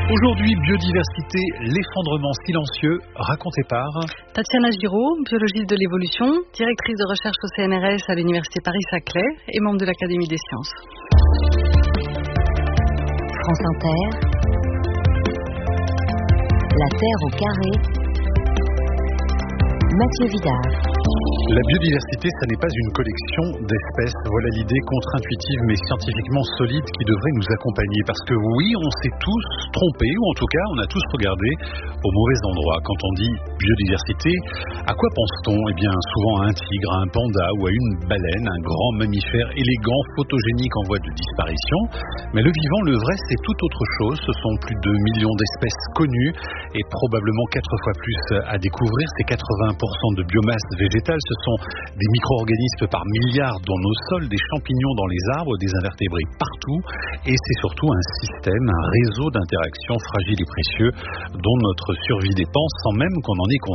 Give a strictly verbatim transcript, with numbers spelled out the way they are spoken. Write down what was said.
Aujourd'hui, biodiversité, l'effondrement silencieux, raconté par Tatiana Giraud, biologiste de l'évolution, directrice de recherche au C N R S à l'Université Paris-Saclay et membre de l'Académie des sciences. France Inter, la Terre au carré, Mathieu Vidard. La biodiversité, ça n'est pas une collection d'espèces. Voilà l'idée contre-intuitive mais scientifiquement solide qui devrait nous accompagner. Parce que oui, on s'est tous trompés, ou en tout cas, on a tous regardé au mauvais endroit. Quand on dit biodiversité, à quoi pense-t-on ? Eh bien, souvent à un tigre, à un panda ou à une baleine, un grand mammifère élégant, photogénique en voie de disparition. Mais le vivant, le vrai, c'est tout autre chose. Ce sont plus de millions d'espèces connues et probablement quatre fois plus à découvrir. C'est quatre-vingts pour cent de biomasse végétale. Ce sont des micro-organismes par milliards dans nos sols, des champignons dans les arbres, des invertébrés partout. Et c'est surtout un système, un réseau d'interactions fragiles et précieux dont notre survie dépend sans même qu'on en ait conscience.